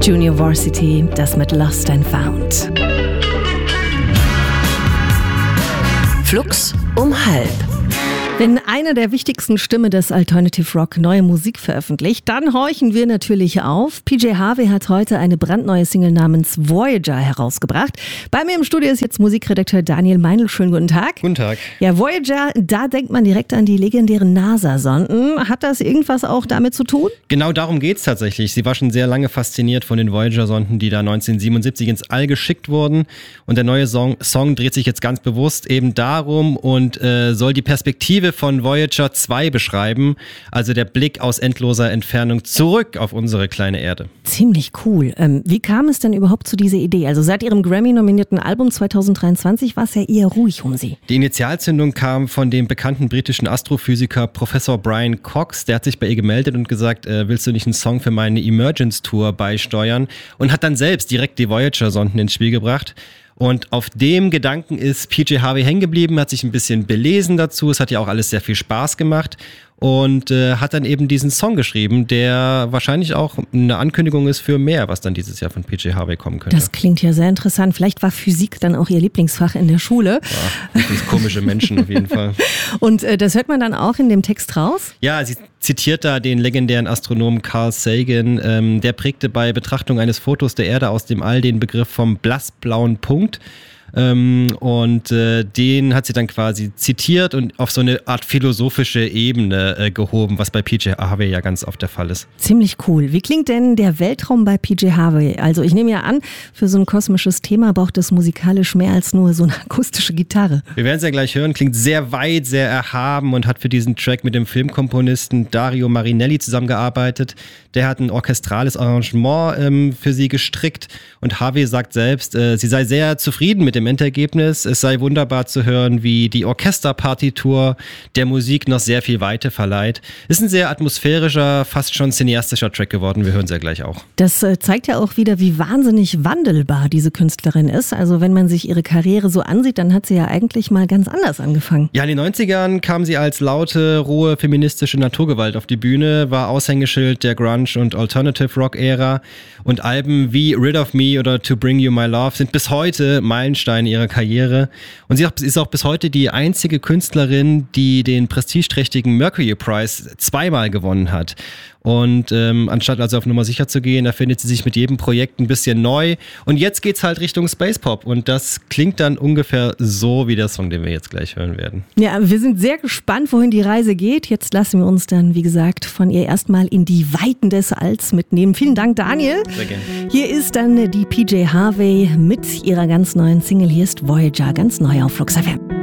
Junior Varsity, das mit Lost and Found. Flux um 12:30. Wenn eine der wichtigsten Stimmen des Alternative Rock neue Musik veröffentlicht, dann horchen wir natürlich auf. PJ Harvey hat heute eine brandneue Single namens Voyager herausgebracht. Bei mir im Studio ist jetzt Musikredakteur Daniel Meinl. Schönen guten Tag. Guten Tag. Ja, Voyager, da denkt man direkt an die legendären NASA-Sonden. Hat das irgendwas auch damit zu tun? Genau darum geht's tatsächlich. Sie war schon sehr lange fasziniert von den Voyager-Sonden, die da 1977 ins All geschickt wurden. Und der neue Song dreht sich jetzt ganz bewusst eben darum und soll die Perspektive von Voyager 2 beschreiben, also der Blick aus endloser Entfernung zurück auf unsere kleine Erde. Ziemlich cool. Wie kam es denn überhaupt zu dieser Idee? Also seit ihrem Grammy-nominierten Album 2023 war es ja eher ruhig um sie. Die Initialzündung kam von dem bekannten britischen Astrophysiker Professor Brian Cox. Der hat sich bei ihr gemeldet und gesagt, willst du nicht einen Song für meine Emergence-Tour beisteuern? Und hat dann selbst direkt die Voyager-Sonden ins Spiel gebracht. Und auf dem Gedanken ist PJ Harvey hängen geblieben, hat sich ein bisschen belesen dazu. Es hat ja auch alles sehr viel Spaß gemacht und hat dann eben diesen Song geschrieben, der wahrscheinlich auch eine Ankündigung ist für mehr, was dann dieses Jahr von PJ Harvey kommen könnte. Das klingt ja sehr interessant. Vielleicht war Physik dann auch ihr Lieblingsfach in der Schule. Ja, wirklich komische Menschen auf jeden Fall. Und das hört man dann auch in dem Text raus? Ja, sie zitiert da den legendären Astronomen Carl Sagan. Der prägte bei Betrachtung eines Fotos der Erde aus dem All den Begriff vom blassblauen Punkt. Und den hat sie dann quasi zitiert und auf so eine Art philosophische Ebene gehoben, was bei PJ Harvey ja ganz oft der Fall ist. Ziemlich cool. Wie klingt denn der Weltraum bei PJ Harvey? Also ich nehme ja an, für so ein kosmisches Thema braucht es musikalisch mehr als nur so eine akustische Gitarre. Wir werden es ja gleich hören, klingt sehr weit, sehr erhaben und hat für diesen Track mit dem Filmkomponisten Dario Marinelli zusammengearbeitet. Der hat ein orchestrales Arrangement für sie gestrickt und Harvey sagt selbst, sie sei sehr zufrieden mit dem Endergebnis. Es sei wunderbar zu hören, wie die Orchesterpartitur der Musik noch sehr viel Weite verleiht. Ist ein sehr atmosphärischer, fast schon cineastischer Track geworden. Wir hören es ja gleich auch. Das zeigt ja auch wieder, wie wahnsinnig wandelbar diese Künstlerin ist. Also wenn man sich ihre Karriere so ansieht, dann hat sie ja eigentlich mal ganz anders angefangen. Ja, in den 90ern kam sie als laute, rohe, feministische Naturgewalt auf die Bühne, war Aushängeschild der Grunge- und Alternative-Rock-Ära und Alben wie Rid of Me oder To Bring You My Love sind bis heute Meilensteine ihrer Karriere. Und sie ist auch bis heute die einzige Künstlerin, die den prestigeträchtigen Mercury Prize zweimal gewonnen hat. Und anstatt also auf Nummer sicher zu gehen, erfindet sie sich mit jedem Projekt ein bisschen neu. Und jetzt geht's halt Richtung Space Pop. Und das klingt dann ungefähr so wie der Song, den wir jetzt gleich hören werden. Ja, wir sind sehr gespannt, wohin die Reise geht. Jetzt lassen wir uns dann, wie gesagt, von ihr erstmal in die Weiten des Alls mitnehmen. Vielen Dank, Daniel. Sehr gerne. Hier ist dann die PJ Harvey mit ihrer ganz neuen Single. Hier ist Voyager, ganz neu auf Flux FM.